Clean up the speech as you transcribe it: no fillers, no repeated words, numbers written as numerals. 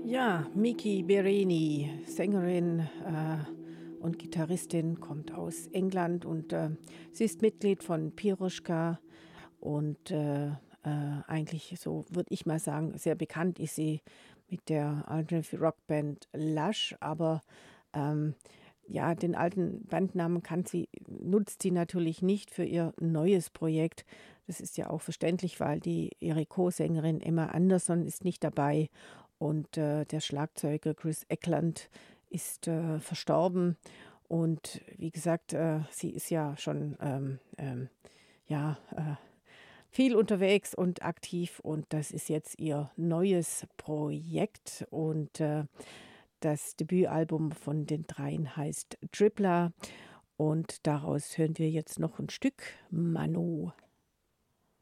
Ja, Miki Berenyi, Sängerin und Gitarristin, kommt aus England und sie ist Mitglied von Piroschka und eigentlich, so würde ich mal sagen, sehr bekannt ist sie mit der Alternative Rockband Lush, aber ähm, ja, den alten Bandnamen nutzt sie natürlich nicht für ihr neues Projekt. Das ist ja auch verständlich, weil ihre Co-Sängerin Emma Anderson ist nicht dabei und der Schlagzeuger Chris Eckland ist verstorben. Und wie gesagt, sie ist ja schon ja, viel unterwegs und aktiv und das ist jetzt ihr neues Projekt und das Debütalbum von den dreien heißt Dribbler und daraus hören wir jetzt noch ein Stück Mano.